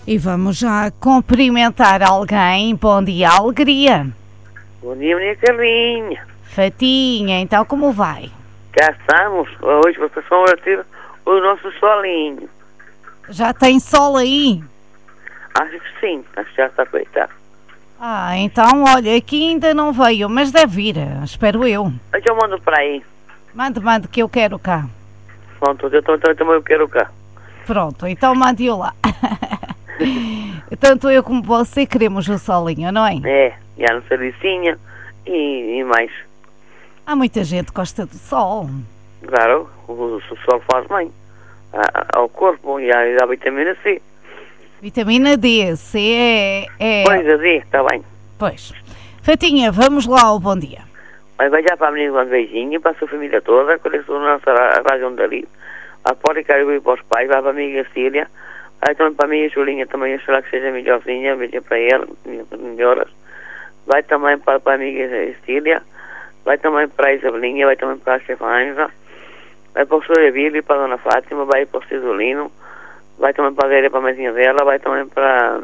E vamos já cumprimentar alguém. Bom dia, alegria. Bom dia, minha Carlinha. Fatinha, então como vai? Cá estamos. Hoje vocês vão ter o nosso solinho. Já tem sol aí? Acho que sim. Acho que já está feita. Então, olha, aqui ainda não veio, mas deve vir, espero eu. Eu mando para aí. Mande, que eu quero cá. Pronto, eu também quero cá. Pronto, então mande-o lá. Tanto eu como você queremos o solinho, não é? É, e a nossa licinha e mais. Há muita gente que gosta do sol. Claro, o sol faz bem ao corpo e à vitamina C. Vitamina D, C é... Pois, a D, está bem. Pois. Fatinha, vamos lá ao bom dia. Vai já para a menina um beijinho, para a sua família toda, que a nossa rádio dali. A Pólica e para os pais, vai para a amiga Cília. Vai também para a minha Julinha, também espero que seja melhorzinha, beijinho para ela, melhoras. Vai também para a amiga Cília. Vai também para a Isabelinha, vai também para a Stefania. Vai para o Sr. Abílio, para a Dona Fátima, vai para o Cisolino. Vai também para a Vera, para a mesinha dela, vai também para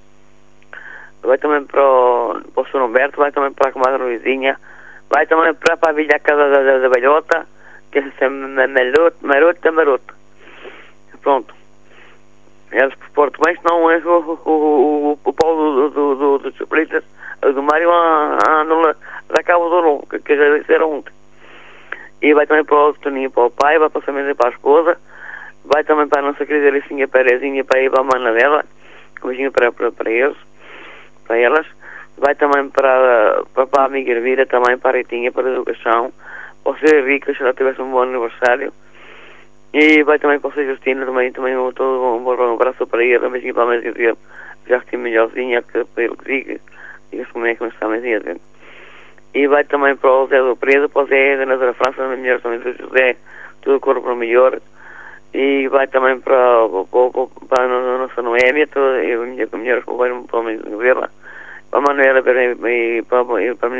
o Sr. Humberto, vai também para a comadre Luizinha, vai também para a Vilha Casa da Velhota, que é Marota. Pronto. Eles por Porto bem, senão é o Paulo do Chaplitas, do Mário, da Cabo do Longo, que já disseram ontem. E vai também para o Toninho, para o pai, vai para a família, para a esposa. Vai também para a nossa querida Alicinha Perezinha, para ir para a mana dela. Um beijinho para eles, para elas. Vai também para a amiga Elvira, também para a Ritinha, para a educação. Para o Sr. Henrique, se ela tivesse um bom aniversário. E vai também para o Sr. Justino, também um bom abraço para ele. Um beijinho para a mesinha dele, já que tem melhorzinha, para ele que diga como é que está a mesinha dele. E vai também para o Zé do Preso, para o Zé da Nazaré França, melhor também do José, tudo o corpo melhor. E vai também para a nossa Noémia, e a minha mulher para a Manuela, e para a